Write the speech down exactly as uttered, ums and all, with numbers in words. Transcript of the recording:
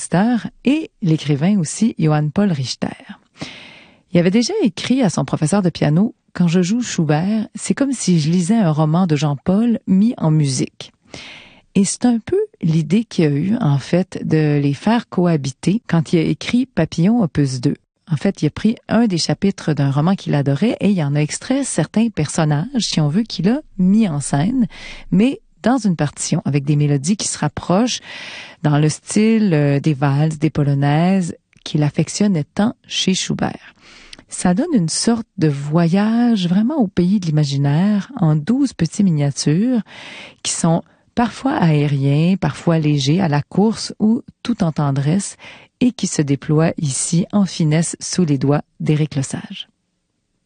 compositeur, et l'écrivain aussi Johann Paul Richter. Il avait déjà écrit à son professeur de piano « Quand je joue Schubert, c'est comme si je lisais un roman de Jean-Paul mis en musique ». Et c'est un peu l'idée qu'il a eue, en fait, de les faire cohabiter quand il a écrit Papillon opus deux. En fait, il a pris un des chapitres d'un roman qu'il adorait et il en a extrait certains personnages, si on veut, qu'il a mis en scène, mais dans une partition avec des mélodies qui se rapprochent dans le style des valses, des polonaises qu'il affectionnait tant chez Schubert. Ça donne une sorte de voyage vraiment au pays de l'imaginaire en douze petits miniatures qui sont parfois aériens, parfois légers, à la course ou tout en tendresse, et qui se déploie ici en finesse sous les doigts d'Éric Lesage.